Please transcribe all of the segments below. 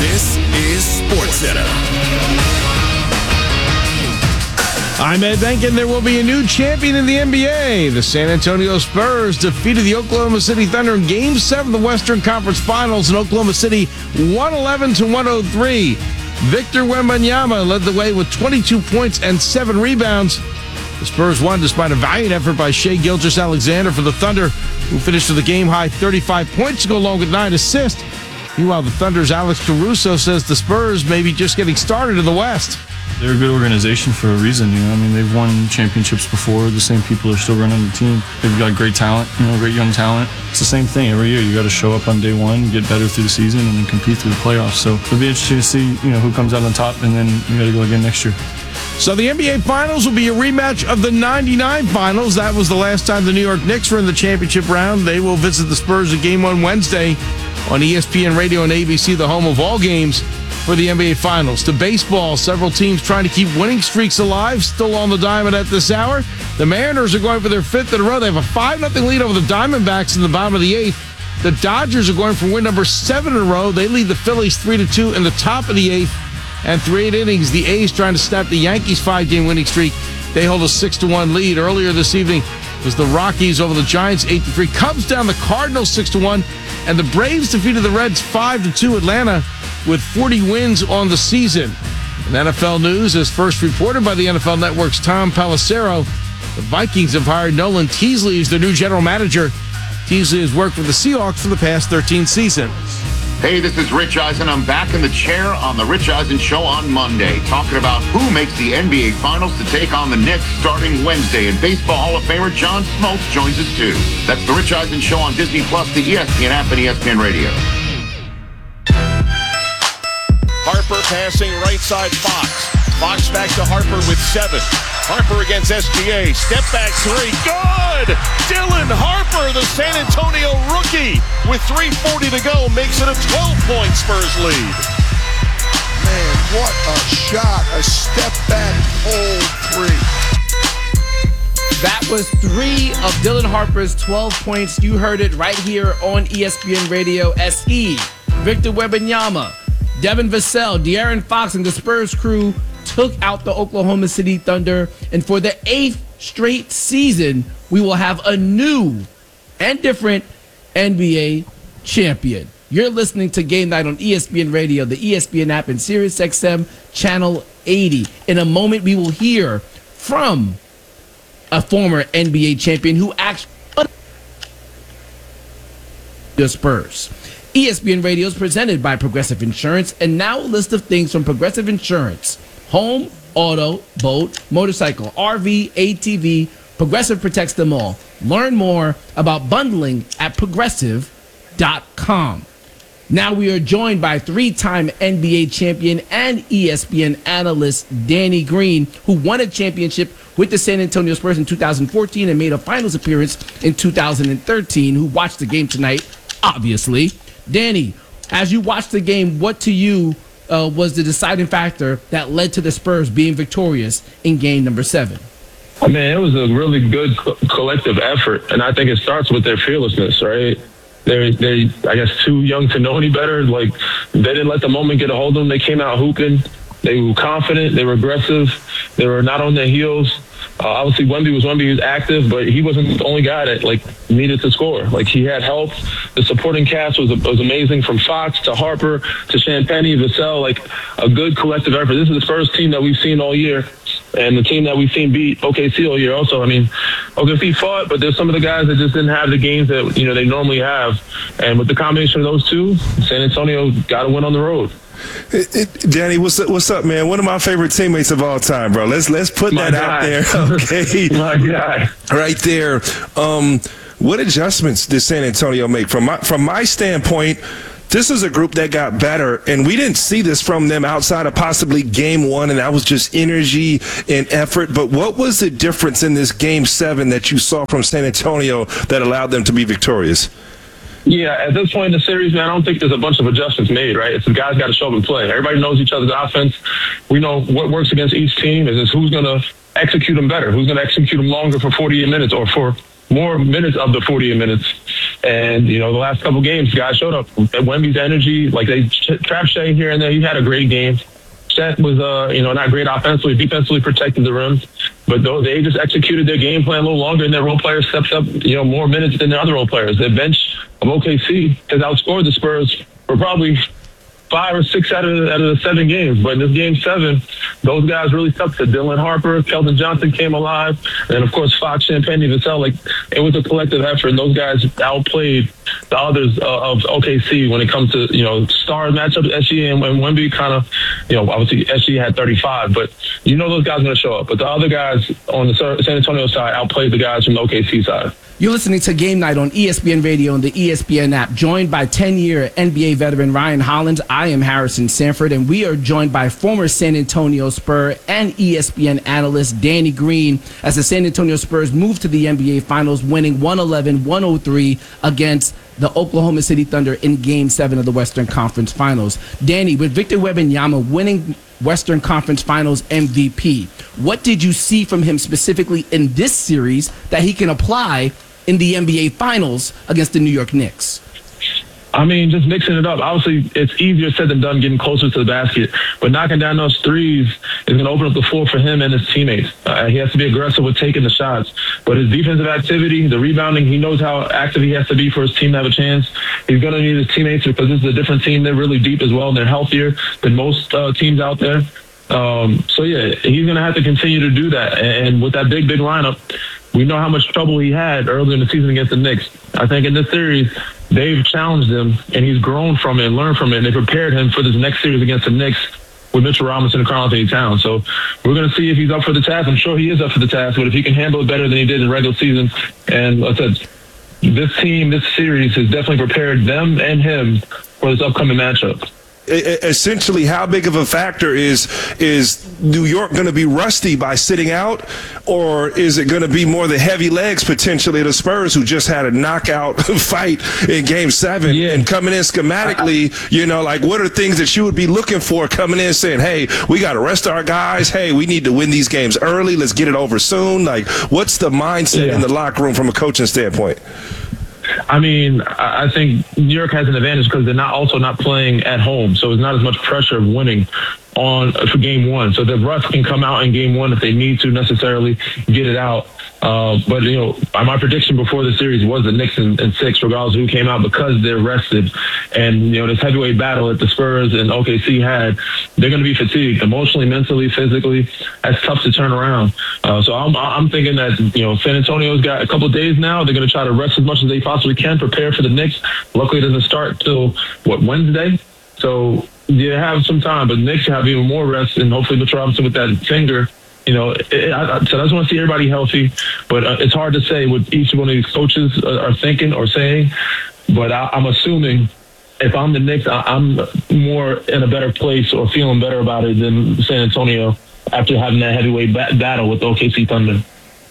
This is SportsCenter. I'm Ed Benkin. There will be a new champion in the NBA. The San Antonio Spurs defeated the Oklahoma City Thunder in Game 7 of the Western Conference Finals in Oklahoma City, 111-103. Victor Wembanyama led the way with 22 points and 7 rebounds. The Spurs won despite a valiant effort by Shai Gilgeous-Alexander for the Thunder, who finished with a game-high 35 points to go along with 9 assists. Meanwhile, the Thunder's Alex Caruso says the Spurs may be just getting started in the West. They're a good organization for a reason, I mean, they've won championships before. The same people are still running the team. They've got great talent, great young talent. It's the same thing every year. You got to show up on day one, get better through the season, and then compete through the playoffs. So it'll be interesting to see, who comes out on top, and then you got to go again next year. So the NBA Finals will be a rematch of the '99 Finals. That was the last time the New York Knicks were in the championship round. They will visit the Spurs at Game 1 Wednesday on ESPN Radio and ABC, the home of all games for the NBA Finals. To baseball, several teams trying to keep winning streaks alive, still on the diamond at this hour. The Mariners are going for their 5th in a row. They have a 5-0 lead over the Diamondbacks in the bottom of the 8th. The Dodgers are going for win number 7 in a row. They lead the Phillies 3-2 in the top of the 8th. And 3 innings, the A's trying to snap the Yankees' 5-game winning streak. They hold a 6-1 lead. Earlier this evening was the Rockies over the Giants 8-3. Cubs down the Cardinals 6-1. And the Braves defeated the Reds 5-2. Atlanta with 40 wins on the season. In NFL news, as first reported by the NFL Network's Tom Pelissero, the Vikings have hired Nolan Teasley as their new general manager. Teasley has worked with the Seahawks for the past 13 seasons. Hey, this is Rich Eisen. I'm back in the chair on the Rich Eisen Show on Monday, talking about who makes the NBA Finals to take on the Knicks starting Wednesday. And Baseball Hall of Famer John Smoltz joins us too. That's the Rich Eisen Show on Disney+, the ESPN app, and ESPN Radio. Harper passing right side Fox. Fox back to Harper with 7. Harper against SGA. Step back 3. Good! Dylan Harper, the San Antonio rookie, with 3:40 to go, makes it a 12-point Spurs lead. Man, what a shot. A step back hold 3. That was 3 of Dylan Harper's 12 points. You heard it right here on ESPN Radio SE. Victor Wembanyama, Devin Vassell, De'Aaron Fox, and the Spurs crew took out the Oklahoma City Thunder. And for the 8th straight season, we will have a new and different NBA champion. You're listening to Game Night on ESPN Radio, the ESPN app, and SiriusXM Channel 80. In a moment, we will hear from a former NBA champion who actually the Spurs. ESPN Radio is presented by Progressive Insurance, and now a list of things from Progressive Insurance. Home, auto, boat, motorcycle, RV, ATV, Progressive protects them all. Learn more about bundling at progressive.com. Now we are joined by 3-time NBA champion and ESPN analyst Danny Green, who won a championship with the San Antonio Spurs in 2014 and made a finals appearance in 2013, who watched the game tonight, obviously. Danny, as you watched the game, what to you was the deciding factor that led to the Spurs being victorious in game number 7? I mean, it was a really good collective effort, and I think it starts with their fearlessness, right? They're I guess, too young to know any better. Like, they didn't let the moment get a hold of them. They came out hooping. They were confident. They were aggressive. They were not on their heels. Obviously, Wemby was active, but he wasn't the only guy that needed to score. He had help. The supporting cast was amazing, from Fox to Harper to Champagnie, Vassell. A good collective effort. This is the Spurs team that we've seen all year, and the team that we've seen beat OKC all year. Also, I mean, OKC fought, but there's some of the guys that just didn't have the games that they normally have. And with the combination of those two, San Antonio got to win on the road. Danny, what's up, man? One of my favorite teammates of all time, bro. Let's put that out there, okay? My guy, right there. What adjustments did San Antonio make? From my standpoint, this is a group that got better, and we didn't see this from them outside of possibly game 1, and that was just energy and effort. But what was the difference in this game 7 that you saw from San Antonio that allowed them to be victorious? Yeah, at this point in the series, man, I don't think there's a bunch of adjustments made, right? It's the guys got to show up and play. Everybody knows each other's offense. We know what works against each team. Is who's going to execute them better, who's going to execute them longer for 48 minutes or for more minutes of the 48 minutes. And, the last couple games, guys showed up. Wemby's energy, like they trapped Shea here and there. He had a great game. Chet was, not great offensively, defensively protected the rim. But they just executed their game plan a little longer, and their role players stepped up, more minutes than their other role players. The bench of OKC has outscored the Spurs for probably 5 or 6 out of the 7 games. But in this game 7, those guys really stuck to Dylan Harper. Keldon Johnson came alive. And, of course, Fox, Champagne, Vassell. It was a collective effort. And those guys outplayed the others of OKC when it comes to, star matchups. SGA and Wemby kind of, obviously SGA had 35. But those guys are going to show up. But the other guys on the San Antonio side outplayed the guys from the OKC side. You're listening to Game Night on ESPN Radio and the ESPN app, joined by 10-year NBA veteran Ryan Hollins. I am Harrison Sanford, and we are joined by former San Antonio Spur and ESPN analyst Danny Green as the San Antonio Spurs move to the NBA Finals, winning 111-103 against the Oklahoma City Thunder in Game 7 of the Western Conference Finals. Danny, with Victor Wembanyama winning Western Conference Finals MVP, what did you see from him specifically in this series that he can apply in the NBA Finals against the New York Knicks? I mean, just mixing it up. Obviously, it's easier said than done getting closer to the basket, but knocking down those threes is going to open up the floor for him and his teammates. He has to be aggressive with taking the shots, but his defensive activity, the rebounding, he knows how active he has to be for his team to have a chance. He's going to need his teammates because this is a different team. They're really deep as well, and they're healthier than most teams out there. He's going to have to continue to do that. And with that big lineup, we know how much trouble he had earlier in the season against the Knicks. I think in this series, they've challenged him, and he's grown from it and learned from it, and they prepared him for this next series against the Knicks with Mitchell Robinson and Karl-Anthony Towns. So we're going to see if he's up for the task. I'm sure he is up for the task, but if he can handle it better than he did in the regular season. And like I said, this series has definitely prepared them and him for this upcoming matchup. Essentially, how big of a factor is New York going to be rusty by sitting out, or is it going to be more the heavy legs potentially of the Spurs who just had a knockout fight in Game 7 and coming in schematically? What are things that you would be looking for coming in saying, hey, we got to rest our guys. Hey, we need to win these games early. Let's get it over soon. What's the mindset in the locker room from a coaching standpoint? I mean, I think New York has an advantage because they're not playing at home, so it's not as much pressure of winning for Game 1. So the Russ can come out in Game 1 if they need to necessarily get it out. But my prediction before the series was the Knicks in 6, regardless of who came out, because they're rested. And this heavyweight battle that the Spurs and OKC had, they're going to be fatigued emotionally, mentally, physically. That's tough to turn around. So I'm thinking that San Antonio's got a couple of days now. They're going to try to rest as much as they possibly can, prepare for the Knicks. Luckily, it doesn't start till Wednesday. So you have some time, but the Knicks have even more rest, and hopefully Mitchell Robinson with that finger. So I just want to see everybody healthy, but it's hard to say what each one of these coaches are thinking or saying. But I'm assuming if I'm the Knicks, I'm more in a better place or feeling better about it than San Antonio after having that heavyweight battle with the OKC Thunder.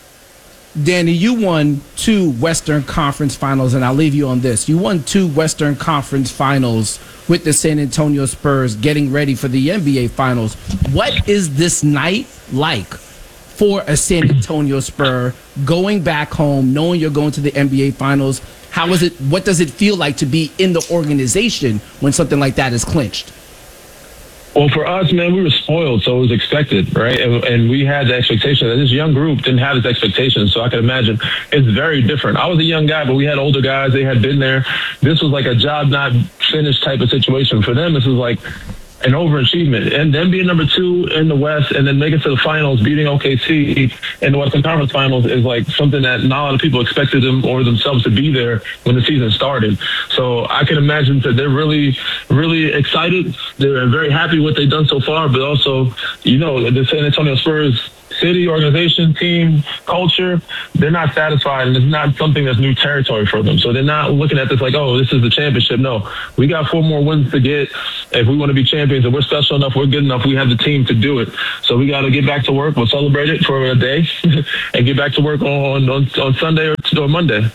Danny, you won 2 Western Conference Finals, and I'll leave you on this. You won 2 Western Conference Finals with the San Antonio Spurs getting ready for the NBA Finals. What is this night like for a San Antonio Spur going back home, knowing you're going to the NBA Finals? What does it feel like to be in the organization when something like that is clinched? Well, for us, man, we were spoiled, so it was expected, right? And we had the expectation that this young group didn't have this expectation, so I can imagine it's very different. I was a young guy, but we had older guys. They had been there. This was like a job not finished type of situation. For them, this was like an overachievement. And then being number 2 in the West and then making it to the finals, beating OKC in the Western Conference Finals is like something that not a lot of people expected them or themselves to be there when the season started. So I can imagine that they're really, really excited. They're very happy with what they've done so far, but also, the San Antonio Spurs city, organization, team, culture, they're not satisfied, and it's not something that's new territory for them. So they're not looking at this like, oh, this is the championship. No, we got 4 more wins to get if we want to be champions, and we're special enough, we're good enough, we have the team to do it. So we got to get back to work. We'll celebrate it for a day and get back to work on Sunday or Monday.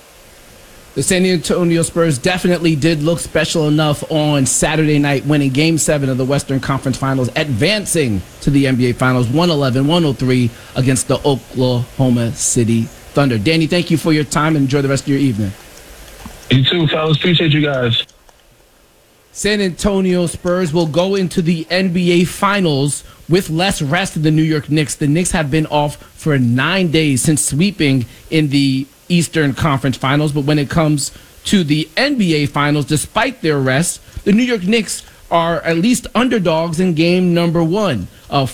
The San Antonio Spurs definitely did look special enough on Saturday night, winning Game 7 of the Western Conference Finals, advancing to the NBA Finals 111-103 against the Oklahoma City Thunder. Danny, thank you for your time and enjoy the rest of your evening. You too, fellas. Appreciate you guys. San Antonio Spurs will go into the NBA Finals with less rest than the New York Knicks. The Knicks have been off for 9 days since sweeping in the Eastern Conference Finals. But when it comes to the NBA Finals, despite their rest, the New York Knicks are at least underdogs in game number 1.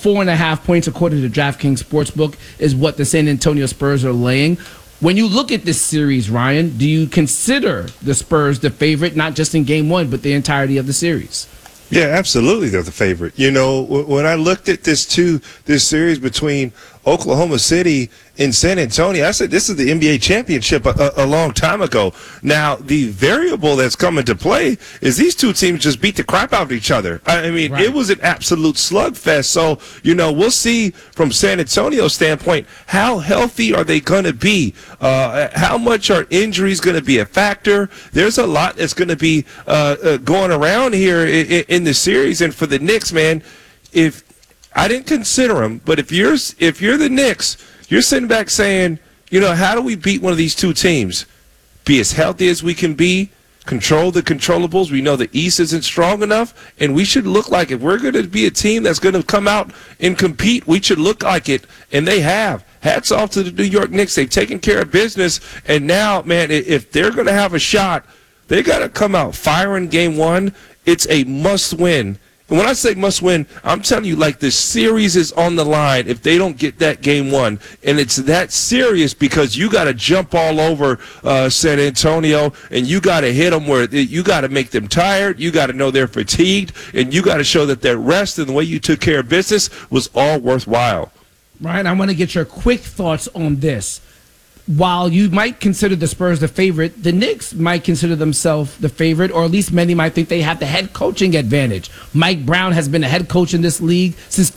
4.5 points, according to DraftKings Sportsbook, is what the San Antonio Spurs are laying. When you look at this series, Ryan, do you consider the Spurs the favorite, not just in game 1, but the entirety of the series? Yeah, absolutely, they're the favorite. You know, when I looked at this series between Oklahoma City and San Antonio, I said this is the NBA championship a long time ago. Now, the variable that's come into play is these two teams just beat the crap out of each other. I mean, It was an absolute slugfest. So, you know, we'll see from San Antonio's standpoint, how healthy are they going to be? How much are injuries going to be a factor? There's a lot that's going to be going around here in the series. And for the Knicks, man, if I didn't consider them, but if you're the Knicks, you're sitting back saying, you know, how do we beat one of these two teams? Be as healthy as we can be, control the controllables. We know the East isn't strong enough, and we should look like it. We're going to be a team that's going to come out and compete. We should look like it, and they have. Hats off to the New York Knicks. They've taken care of business, and now, man, if they're going to have a shot, they got to come out firing game 1. It's a must-win. And when I say must win, I'm telling you, like, the series is on the line if they don't get that game 1. And it's that serious because you got to jump all over San Antonio, and you got to hit them where you got to make them tired. You got to know they're fatigued, and you got to show that their rest and the way you took care of business was all worthwhile. Ryan, I want to get your quick thoughts on this. While you might consider the Spurs the favorite, the Knicks might consider themselves the favorite, or at least many might think they have the head coaching advantage. Mike Brown has been a head coach in this league since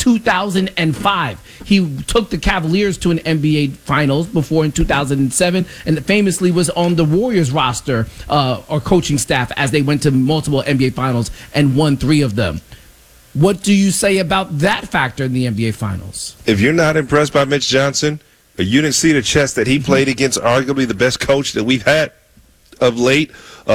2005. He took the Cavaliers to an NBA Finals before in 2007, and famously was on the Warriors roster or coaching staff as they went to multiple NBA Finals and won 3 of them. What do you say about that factor in the NBA Finals? If you're not impressed by Mitch Johnson, you didn't see the chess that he played against arguably the best coach that we've had of late.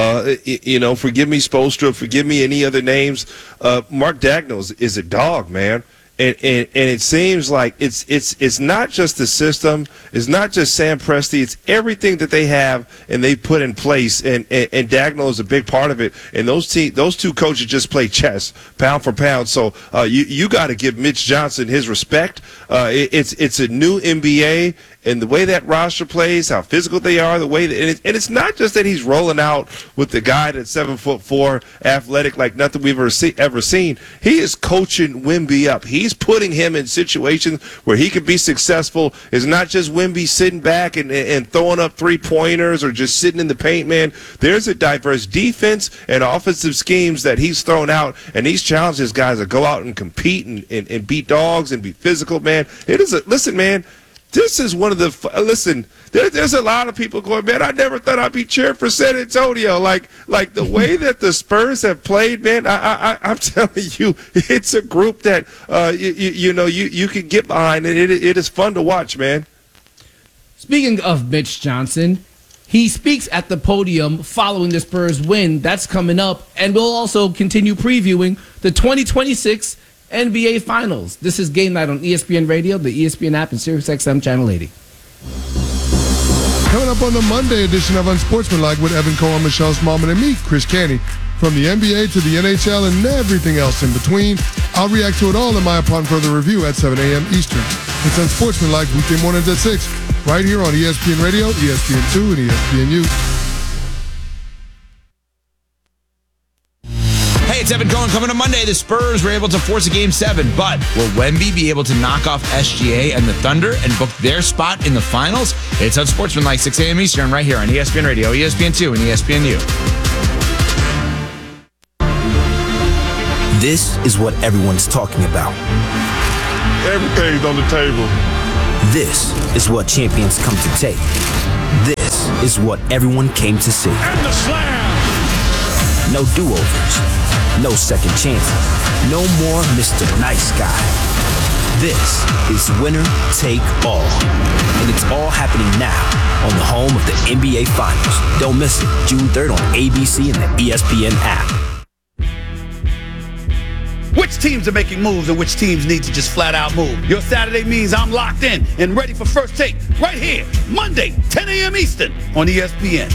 You know, forgive me, Spoelstra, forgive me any other names. Mark Daigneault is a dog, man. And it seems like it's not just the system, it's not just Sam Presti, it's everything that they have and they put in place. And Daigneault is a big part of it. And those two coaches just play chess, pound for pound. So you got to give Mitch Johnson his respect. It's a new NBA. And the way that roster plays, how physical they are, the way that, and it's not just that he's rolling out with the guy that's 7'4", athletic like nothing we've ever seen. He is coaching Wemby up. He's putting him in situations where he can be successful. It's not just Wemby sitting back and throwing up 3-pointers or just sitting in the paint, man. There's a diverse defense and offensive schemes that he's thrown out, and he's challenged his guys to go out and compete and beat dogs and be physical, man. Listen, man. This is one of the there's a lot of people going, man, I never thought I'd be cheering for San Antonio. Like the way that the Spurs have played, man, I'm telling you, it's a group that you can get behind, and it is fun to watch, man. Speaking of Mitch Johnson, he speaks at the podium following the Spurs win. That's coming up, and we'll also continue previewing the 2026 NBA Finals. This is Game Night on ESPN Radio, the ESPN app, and SiriusXM Channel 80. Coming up on the Monday edition of Unsportsmanlike with Evan Cohen, Michelle Smallman, and me, Chris Canty. From the NBA to the NHL and everything else in between, I'll react to it all in my Upon Further Review at 7 a.m. Eastern. It's Unsportsmanlike weekday mornings at 6, right here on ESPN Radio, ESPN2, and ESPNU. Hey, it's Evan Cohen. Coming to Monday, the Spurs were able to force a Game 7, but will Wemby be able to knock off SGA and the Thunder and book their spot in the finals? It's Unsportsmanlike, 6 a.m. Eastern, right here on ESPN Radio, ESPN2, and ESPNU. This is what everyone's talking about. Everything's on the table. This is what champions come to take. This is what everyone came to see. And the slam! No do-overs. No second chances. No more Mr. Nice Guy. This is Winner Take All. And it's all happening now on the home of the NBA Finals. Don't miss it, June 3rd on ABC and the ESPN app. Which teams are making moves and which teams need to just flat out move? Your Saturday means I'm locked in and ready for First Take right here, Monday, 10 a.m. Eastern on ESPN.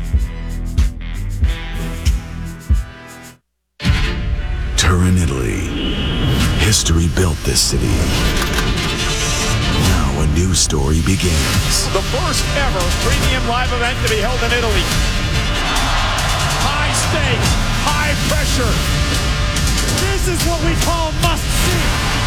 Turin, Italy. History built this city. Now a new story begins. The first ever premium live event to be held in Italy. High stakes, high pressure. This is what we call must-see.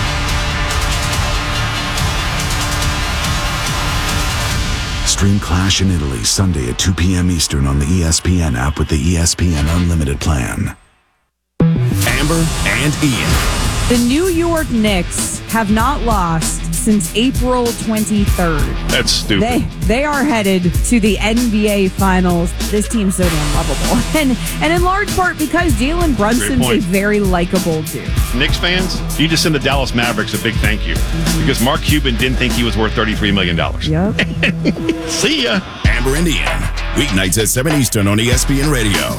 Stream Clash in Italy Sunday at 2 p.m. Eastern on the ESPN app with the ESPN Unlimited plan. Amber and Ian. The New York Knicks have not lost since April 23rd. That's stupid. They are headed to the NBA Finals. This team's so damn lovable. And in large part because Jalen Brunson's a very likable dude. Knicks fans, you just send the Dallas Mavericks a big thank you. Because Mark Cuban didn't think he was worth $33 million. Yep. See ya. Amber and Ian. Weeknights at 7 Eastern on ESPN Radio.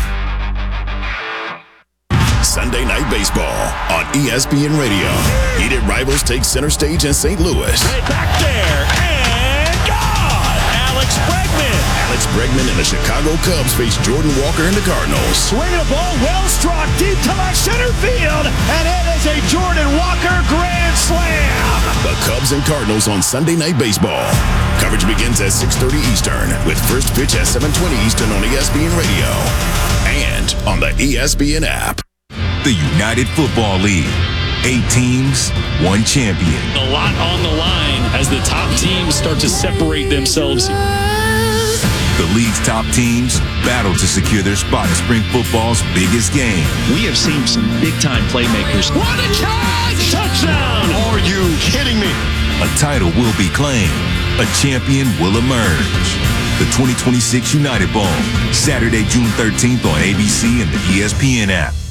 Sunday Night Baseball on ESPN Radio. Heated rivals take center stage in St. Louis. Way back there, and gone! Alex Bregman and the Chicago Cubs face Jordan Walker and the Cardinals. Swinging a ball, well struck, deep to left center field, and it is a Jordan Walker grand slam! The Cubs and Cardinals on Sunday Night Baseball. Coverage begins at 6:30 Eastern, with first pitch at 7:20 Eastern on ESPN Radio and on the ESPN app. The United Football League. 8 teams, 1 champion. A lot on the line as the top teams start to separate themselves. The league's top teams battle to secure their spot in spring football's biggest game. We have seen some big-time playmakers. What a catch! Touchdown! Are you kidding me? A title will be claimed. A champion will emerge. The 2026 United Bowl, Saturday, June 13th on ABC and the ESPN app.